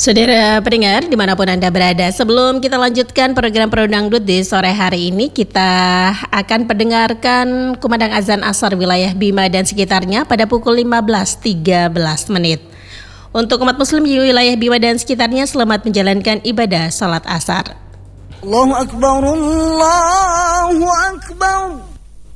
Saudara pendengar dimanapun Anda berada, sebelum kita lanjutkan program Pro Dangdut di sore hari ini, kita akan pendengarkan kumandang azan asar wilayah Bima dan sekitarnya pada pukul 15.13 menit. Untuk umat muslim di wilayah Bima dan sekitarnya, selamat menjalankan ibadah salat asar. Allahu Akbar, Allahu Akbar.